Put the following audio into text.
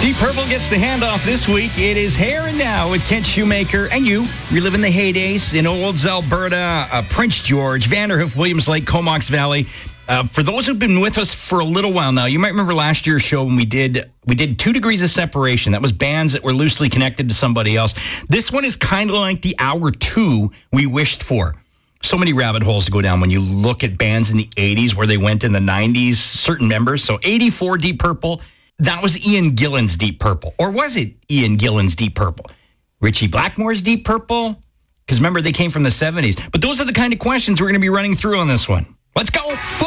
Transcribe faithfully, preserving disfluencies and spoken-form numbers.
Deep Purple gets the handoff this week. It is Here and Now with Kent Shoemaker and you. Reliving the heydays in Olds, Alberta, uh, Prince George, Vanderhoof, Williams Lake, Comox Valley. Uh, for those who've been with us for a little while now, you might remember last year's show when we did we did Two Degrees of Separation. That was bands that were loosely connected to somebody else. This one is kind of like the hour two we wished for. So many rabbit holes to go down when you look at bands in the eighties where they went in the nineties, certain members. So eighty-four Deep Purple. That was Ian Gillan's Deep Purple. Or was it Ian Gillan's Deep Purple? Richie Blackmore's Deep Purple? Because remember, they came from the seventies. But those are the kind of questions we're going to be running through on this one. Let's go.